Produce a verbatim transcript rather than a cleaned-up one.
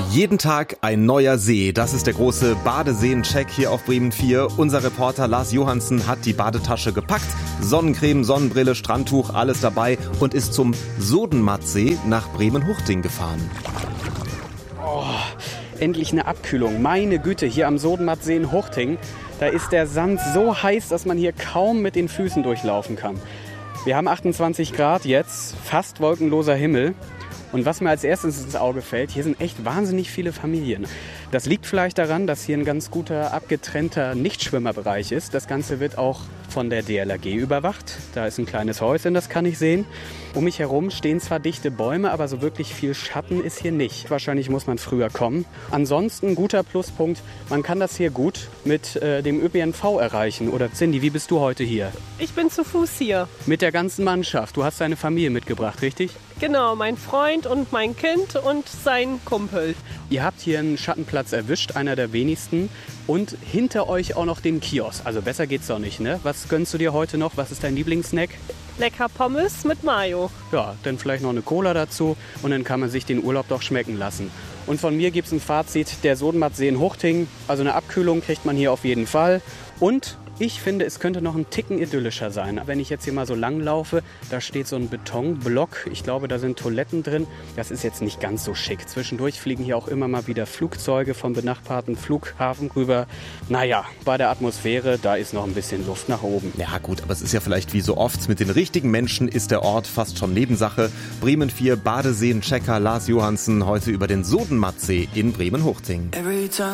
Jeden Tag ein neuer See. Das ist der große Badeseen-Check hier auf Bremen vier. Unser Reporter Lars Johansen hat die Badetasche gepackt. Sonnencreme, Sonnenbrille, Strandtuch, alles dabei und ist zum Sodenmattsee nach Bremen-Huchting gefahren. Oh, endlich eine Abkühlung. Meine Güte, hier am Sodenmattsee in Huchting, da ist der Sand so heiß, dass man hier kaum mit den Füßen durchlaufen kann. Wir haben achtundzwanzig Grad jetzt, fast wolkenloser Himmel. Und was mir als erstes ins Auge fällt, hier sind echt wahnsinnig viele Familien. Das liegt vielleicht daran, dass hier ein ganz guter, abgetrennter Nichtschwimmerbereich ist. Das Ganze wird auch von der D L R G überwacht. Da ist ein kleines Häuschen, das kann ich sehen. Um mich herum stehen zwar dichte Bäume, aber so wirklich viel Schatten ist hier nicht. Wahrscheinlich muss man früher kommen. Ansonsten guter Pluspunkt, man kann das hier gut mit äh, dem Ö P N V erreichen. Oder Cindy, wie bist du heute hier? Ich bin zu Fuß hier. Mit der ganzen Mannschaft. Du hast deine Familie mitgebracht, richtig? Genau, mein Freund und mein Kind und sein Kumpel. Ihr habt hier einen Schattenplatz erwischt, einer der wenigsten. Und hinter euch auch noch den Kiosk. Also besser geht's doch nicht, ne? Was gönnst du dir heute noch? Was ist dein Lieblingssnack? Lecker Pommes mit Mayo. Ja, dann vielleicht noch eine Cola dazu und dann kann man sich den Urlaub doch schmecken lassen. Und von mir gibt's ein Fazit, der Sodenmattsee in Huchting. Also eine Abkühlung kriegt man hier auf jeden Fall. Und ich finde, es könnte noch ein Ticken idyllischer sein. Wenn ich jetzt hier mal so lang laufe, da steht so ein Betonblock. Ich glaube, da sind Toiletten drin. Das ist jetzt nicht ganz so schick. Zwischendurch fliegen hier auch immer mal wieder Flugzeuge vom benachbarten Flughafen rüber. Naja, bei der Atmosphäre, da ist noch ein bisschen Luft nach oben. Ja gut, aber es ist ja vielleicht wie so oft, mit den richtigen Menschen ist der Ort fast schon Nebensache. Bremen vier Badeseen-Checker Lars Johansen heute über den Sodenmattsee in Bremen-Huchting.